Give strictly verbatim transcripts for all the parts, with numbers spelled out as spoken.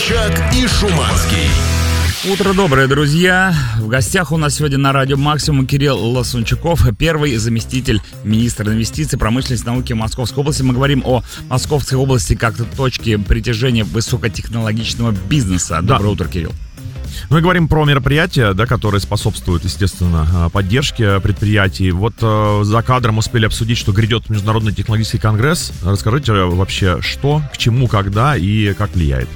Собчак и Шуманский. Утро доброе, друзья. В гостях у нас сегодня на радио «Максимум» Кирилл Лосунчаков, первый заместитель министра инвестиций, промышленности и науки Московской области. Мы говорим о Московской области как точке притяжения высокотехнологичного бизнеса. Доброе да. утро, Кирилл. Мы говорим про мероприятия, да, которые способствуют, естественно, поддержке предприятий. Вот э, за кадром успели обсудить, что грядет Международный технологический конгресс. Расскажите вообще, что, к чему, когда и как влияет.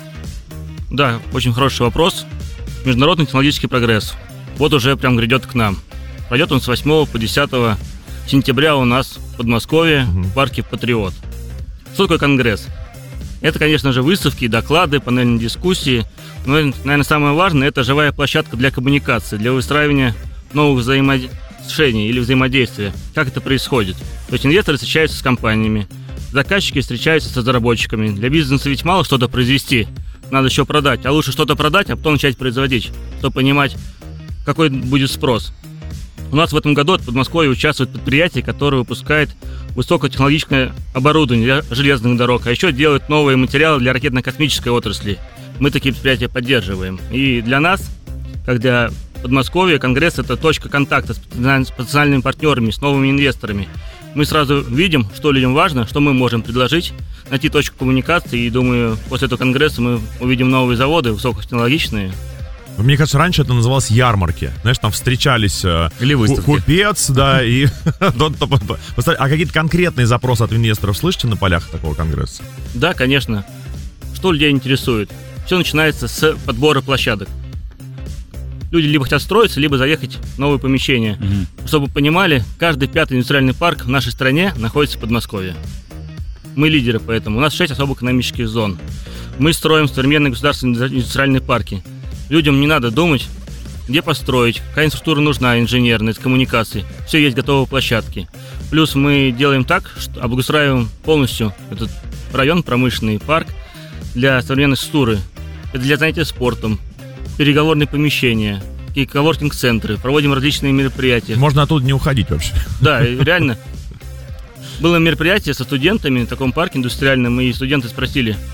Да, очень хороший вопрос. Международный технологический прогресс. Вот уже прям грядет к нам. Пройдет он с восьмого по десятое сентября у нас в Подмосковье, угу. в парке «Патриот». Что такое конгресс? Это, конечно же, выставки, доклады, панельные дискуссии. Но, наверное, самое важное – это живая площадка для коммуникации, для выстраивания новых взаимоотношений или взаимодействия. Как это происходит? То есть инвесторы встречаются с компаниями, заказчики встречаются с разработчиками. Для бизнеса ведь мало что-то произвести, надо еще продать. А лучше что-то продать, а потом начать производить, чтобы понимать, какой будет спрос. У нас в этом году в Подмосковье участвует предприятие, которое выпускает высокотехнологичное оборудование для железных дорог, а еще делает новые материалы для ракетно-космической отрасли. Мы такие предприятия поддерживаем. И для нас, как для Подмосковья, конгресс – это точка контакта с потенциальными партнерами, с новыми инвесторами. Мы сразу видим, что людям важно, что мы можем предложить, найти точку коммуникации, и, думаю, после этого конгресса мы увидим новые заводы высокотехнологичные. Мне кажется, раньше это называлось ярмарки. Знаешь, там встречались Или выставки. Купец, да, и... А какие-то конкретные запросы от инвесторов слышите на полях такого конгресса? Да, конечно. Что людей интересует? Все начинается с подбора площадок. Люди либо хотят строиться, либо заехать в новое помещение. Угу. Чтобы вы понимали, каждый пятый индустриальный парк в нашей стране находится в Подмосковье. Мы лидеры поэтому. У нас шесть особо экономических зон. Мы строим современные государственные индустриальные парки. Людям не надо думать, где построить, какая инфраструктура нужна, инженерная, с коммуникацией. Все есть готовые площадки. Плюс мы делаем так, что обустраиваем полностью этот район, промышленный парк, для современной структуры. Это для занятия спортом, переговорные помещения, и коворкинг-центры, проводим различные мероприятия. Можно оттуда не уходить вообще. Да, реально. Было мероприятие со студентами в таком парке индустриальном, и студенты спросили: